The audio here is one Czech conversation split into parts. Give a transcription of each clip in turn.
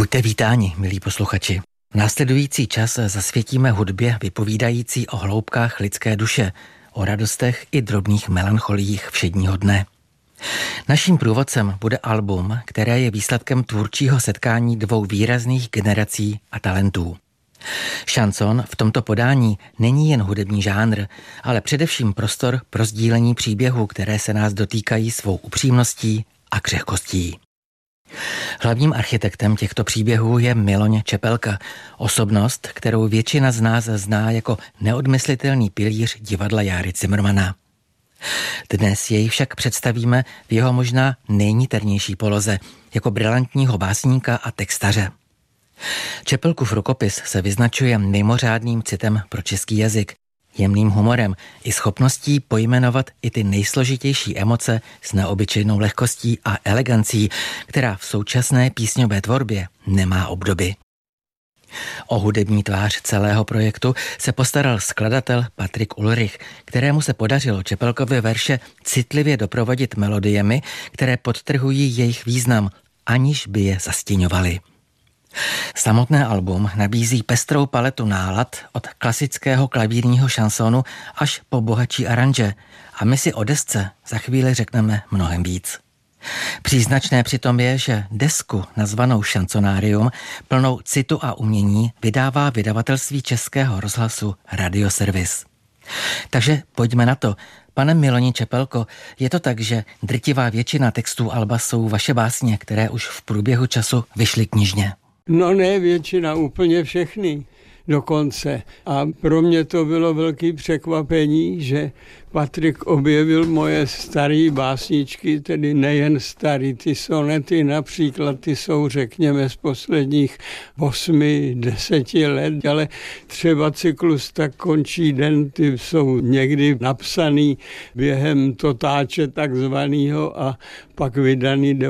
Buďte vítáni, milí posluchači. V následující čas zasvětíme hudbě vypovídající o hloubkách lidské duše, o radostech i drobných melancholích všedního dne. Naším průvodcem bude album, které je výsledkem tvůrčího setkání dvou výrazných generací a talentů. Šanson v tomto podání není jen hudební žánr, ale především prostor pro sdílení příběhů, které se nás dotýkají svou upřímností a křehkostí. Hlavním architektem těchto příběhů je Miloň Čepelka, osobnost, kterou většina z nás zná jako neodmyslitelný pilíř divadla Járy Cimrmana. Dnes jej však představíme v jeho možná nejniternější poloze, jako brilantního básníka a textaře. Čepelkův rukopis se vyznačuje mimořádným citem pro český jazyk, jemným humorem i schopností pojmenovat i ty nejsložitější emoce s neobyčejnou lehkostí a elegancí, která v současné písňové tvorbě nemá obdoby. O hudební tvář celého projektu se postaral skladatel Patrik Ulrich, kterému se podařilo Čepelkovy verše citlivě doprovodit melodiemi, které podtrhují jejich význam, aniž by je zastěňovaly. Samotné album nabízí pestrou paletu nálad od klasického klavírního šansonu až po bohatší aranže a my si o desce za chvíli řekneme mnohem víc. Příznačné přitom je, že desku nazvanou Šansonárium, plnou citu a umění, vydává vydavatelství Českého rozhlasu Radioservis. Takže pojďme na to. Pane Miloni Čepelko, je to tak, že drtivá většina textů alba jsou vaše básně, které už v průběhu času vyšly knižně? No ne, většina, úplně všechny dokonce. A pro mě to bylo velké překvapení, že Patrik objevil moje staré básničky, tedy nejen staré, ty sonety například, ty jsou řekněme z posledních 8-10 let, ale třeba cyklus Tak končí den, ty jsou někdy napsaný během totáče takzvanýho a pak vydaný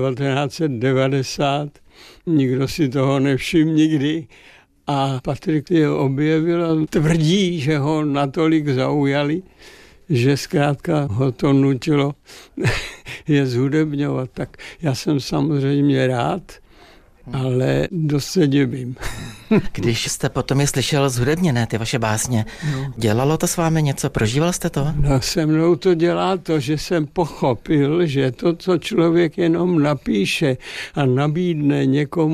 1990. Nikdo si toho nevšiml nikdy. A Patrik je objevil a tvrdí, že ho natolik zaujali, že zkrátka ho to nutilo je zhudebňovat. Tak já jsem samozřejmě rád, ale dost se divím. Když jste potom je slyšel zhudebněné, ty vaše básně, dělalo to s vámi něco? Prožíval jste to? No, se mnou to dělá to, že jsem pochopil, že to, co člověk jenom napíše a nabídne někomu